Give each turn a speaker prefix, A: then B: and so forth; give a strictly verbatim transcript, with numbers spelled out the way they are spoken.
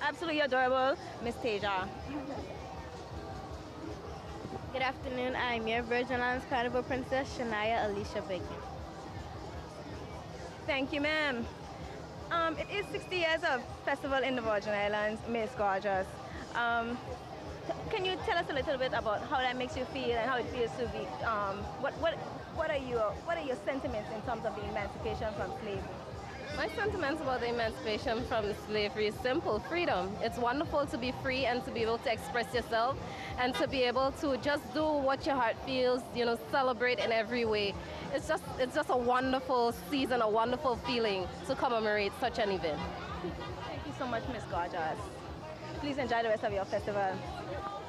A: absolutely adorable Miss Teja.
B: Good afternoon. I'm your Virgin Islands Carnival Princess, Shania Alicia Bacon.
A: Thank you, ma'am. Um, it is sixty years of festival in the Virgin Islands, Miss Gorgeous. Um, can you tell us a little bit about how that makes you feel and how it feels to be? Um, what what what are your what are your sentiments in terms of the emancipation from slavery?
C: My sentiments about the emancipation from slavery is simple: freedom. It's wonderful to be free and to be able to express yourself and to be able to just do what your heart feels, you know, celebrate in every way. It's just, it's just a wonderful season, a wonderful feeling to commemorate such an event.
A: Thank you so much, Miss Gorgeous. Please enjoy the rest of your festival.